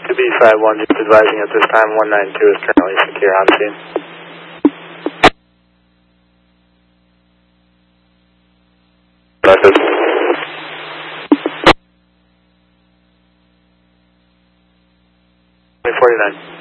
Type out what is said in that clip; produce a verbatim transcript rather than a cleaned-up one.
two B five one, just advising at this time one nine two is currently secure on scene. Message. forty-nine.